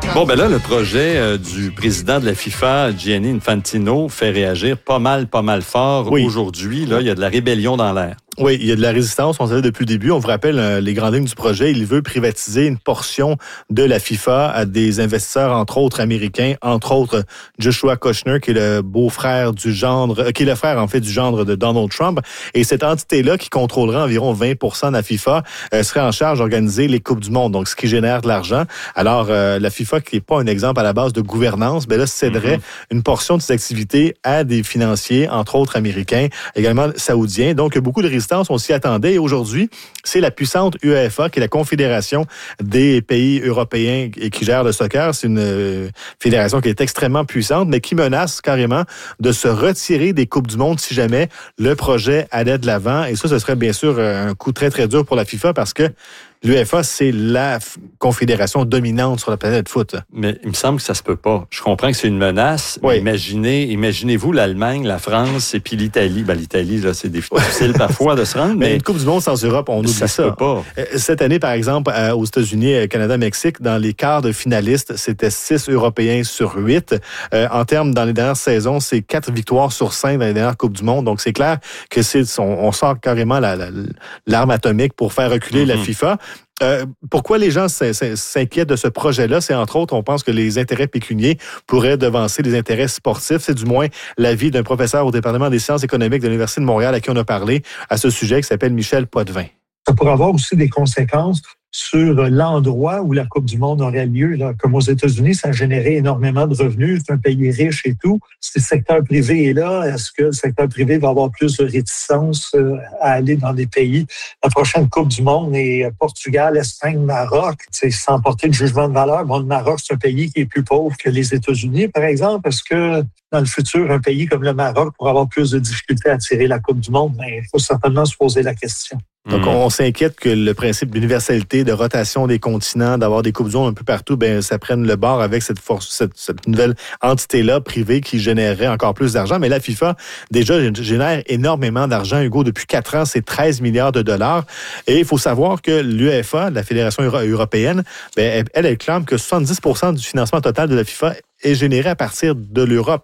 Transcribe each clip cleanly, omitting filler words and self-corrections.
Bon, ben là, le projet du président de la FIFA, Gianni Infantino, fait réagir pas mal fort aujourd'hui. Là, il y a de la rébellion dans l'air. Oui, il y a de la résistance, on savait depuis le début. On vous rappelle les grandes lignes du projet. Il veut privatiser une portion de la FIFA à des investisseurs, entre autres américains, entre autres Joshua Kushner, qui est le beau-frère du gendre, qui est le frère, en fait, du gendre de Donald Trump. Et cette entité-là, qui contrôlerait environ 20% de la FIFA, serait en charge d'organiser les Coupes du Monde, donc ce qui génère de l'argent. Alors, la FIFA, qui n'est pas un exemple à la base de gouvernance, ben là, céderait une portion de ses activités à des financiers, entre autres américains, également saoudiens. Donc, beaucoup de résistance, on s'y attendait. Et aujourd'hui, c'est la puissante UEFA, qui est la confédération des pays européens et qui gère le soccer. C'est une fédération qui est extrêmement puissante, mais qui menace carrément de se retirer des Coupes du Monde si jamais le projet allait de l'avant. Et ça, ce serait bien sûr un coup très, très dur pour la FIFA parce que l'UEFA, c'est la confédération dominante sur la planète foot. Mais il me semble que ça se peut pas. Je comprends que c'est une menace. Oui. Imaginez-vous l'Allemagne, la France et puis l'Italie. Ben, l'Italie, là, c'est difficile parfois de se rendre. Mais une Coupe du Monde sans Europe, on oublie ça. Ça se peut pas. Cette année, par exemple, aux États-Unis, Canada, Mexique, dans les quarts de finalistes, c'était 6 Européens sur 8. En termes, dans les dernières saisons, c'est 4 victoires sur 5 dans les dernières Coupes du Monde. Donc, c'est clair que on sort carrément l'arme atomique pour faire reculer la FIFA. Pourquoi les gens s'inquiètent de ce projet-là? C'est entre autres, on pense que les intérêts pécuniaires pourraient devancer les intérêts sportifs. C'est du moins l'avis d'un professeur au département des sciences économiques de l'Université de Montréal à qui on a parlé à ce sujet, qui s'appelle Michel Potvin. Ça pourrait avoir aussi des conséquences sur l'endroit où la Coupe du Monde aurait lieu. Là. Comme aux États-Unis, ça a généré énormément de revenus. C'est un pays riche et tout. Si le secteur privé est là, est-ce que le secteur privé va avoir plus de réticence à aller dans des pays? La prochaine Coupe du Monde est Portugal, Espagne, Maroc. Sans porter de jugement de valeur, bon, le Maroc, c'est un pays qui est plus pauvre que les États-Unis, par exemple. Est-ce que dans le futur, un pays comme le Maroc pourra avoir plus de difficultés à attirer la Coupe du Monde? Mais il faut certainement se poser la question. Donc, on s'inquiète que le principe d'universalité, de rotation des continents, d'avoir des Coupes du Monde un peu partout, ben ça prenne le bord avec cette nouvelle entité-là, privée, qui générerait encore plus d'argent. Mais la FIFA, déjà, génère énormément d'argent. Hugo, depuis 4 ans, c'est 13 milliards de dollars. Et il faut savoir que l'UEFA, la Fédération européenne, ben, elle clame que 70% du financement total de la FIFA est généré à partir de l'Europe.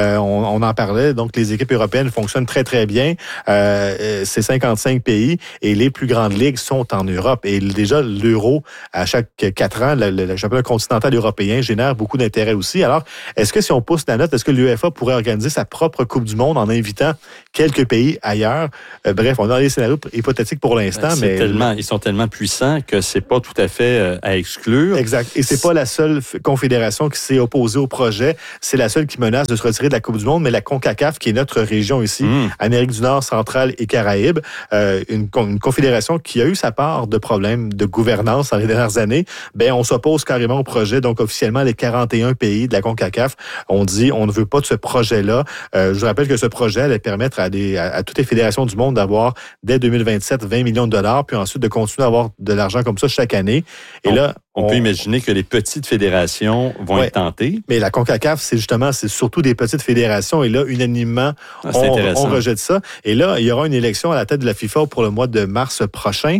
On en parlait, donc les équipes européennes fonctionnent très, très bien. C'est 55 pays et les plus grandes ligues sont en Europe. Et déjà, l'euro, à chaque 4 ans, le championnat continental européen génère beaucoup d'intérêt aussi. Alors, est-ce que si on pousse la note, est-ce que l'UEFA pourrait organiser sa propre Coupe du Monde en invitant quelques pays ailleurs? Bref, on est dans les scénarios hypothétiques pour l'instant. Mais ils sont tellement puissants que c'est pas tout à fait à exclure. Exact. Et c'est pas la seule confédération qui s'est opposée au projet. C'est la seule qui menace de se retirer de la Coupe du Monde, mais la CONCACAF, qui est notre région ici, Amérique du Nord, Centrale et Caraïbes, une confédération qui a eu sa part de problèmes de gouvernance dans les dernières années, ben on s'oppose carrément au projet. Donc, officiellement, les 41 pays de la CONCACAF ont dit on ne veut pas de ce projet-là. Je vous rappelle que ce projet allait permettre à toutes les fédérations du monde d'avoir, dès 2027, 20 millions de dollars, puis ensuite de continuer à avoir de l'argent comme ça chaque année. Et là, on peut imaginer que les petites fédérations vont être tentées. Mais la CONCACAF, c'est surtout des petites fédérations. Et là, unanimement, on rejette ça. Et là, il y aura une élection à la tête de la FIFA pour le mois de mars prochain.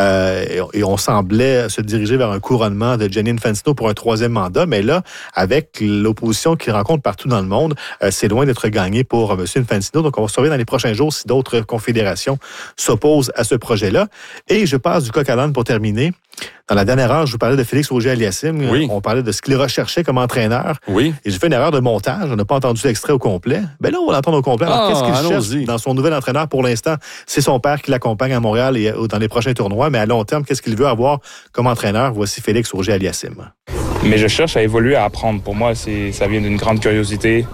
Et on semblait se diriger vers un couronnement de Gianni Infantino pour un 3e mandat. Mais là, avec l'opposition qu'il rencontre partout dans le monde, c'est loin d'être gagné pour M. Infantino. Donc, on va surveiller dans les prochains jours si d'autres confédérations s'opposent à ce projet-là. Et je passe du coq à l'âne pour terminer. Dans la dernière heure, je vous parlais de Félix Auger-Aliassime. Oui. On parlait de ce qu'il recherchait comme entraîneur. Oui. Et j'ai fait une erreur de montage. On n'a pas entendu l'extrait au complet. Ben là, on va l'entendre au complet. Alors, qu'est-ce qu'il cherche dans son nouvel entraîneur pour l'instant? C'est son père qui l'accompagne à Montréal et dans les prochains tournois. Mais à long terme, qu'est-ce qu'il veut avoir comme entraîneur? Voici Félix Auger-Aliassime. Mais je cherche à évoluer, à apprendre. Pour moi, ça vient d'une grande curiosité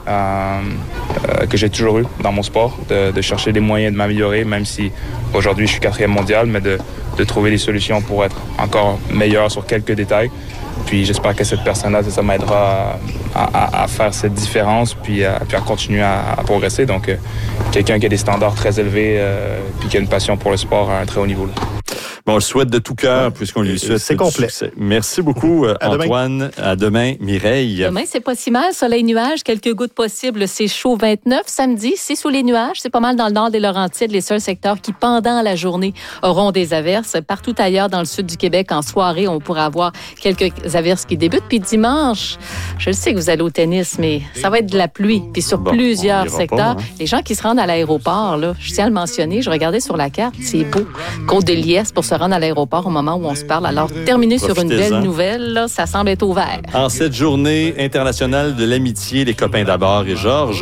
que j'ai toujours eue dans mon sport, de chercher des moyens de m'améliorer, même si aujourd'hui je suis 4e mondial, mais de trouver des solutions pour être encore meilleur sur quelques détails. Puis j'espère que cette personne-là, ça m'aidera à faire cette différence, puis à continuer à progresser. Donc, quelqu'un qui a des standards très élevés, puis qui a une passion pour le sport à un très haut niveau. Là. On le souhaite de tout cœur, puisqu'on lui souhaite. C'est complet. Succès. Merci beaucoup, Antoine. À demain, Mireille. Demain, c'est pas si mal. Soleil, nuages, quelques gouttes possibles. C'est chaud 29. Samedi, c'est sous les nuages. C'est pas mal dans le nord des Laurentides, les seuls secteurs qui, pendant la journée, auront des averses. Partout ailleurs, dans le sud du Québec, en soirée, on pourra avoir quelques averses qui débutent. Puis dimanche, je le sais que vous allez au tennis, mais ça va être de la pluie. Puis sur plusieurs secteurs, les gens qui se rendent à l'aéroport, là, je tiens à le mentionner, je regardais sur la carte, c'est beau. Côte de Liesse pour se rendre à l'aéroport au moment où on se parle. Alors, terminer sur une belle nouvelle, là, ça semble être ouvert. En cette journée internationale de l'amitié, les copains d'abord et Georges,